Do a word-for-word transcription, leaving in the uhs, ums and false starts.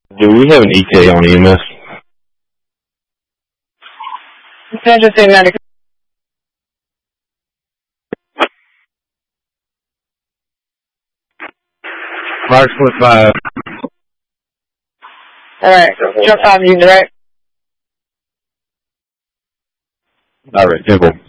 Do we have an E K on E M S? San Jose Medical. Mark split five. Alright, jump five unit, right? Alright, simple.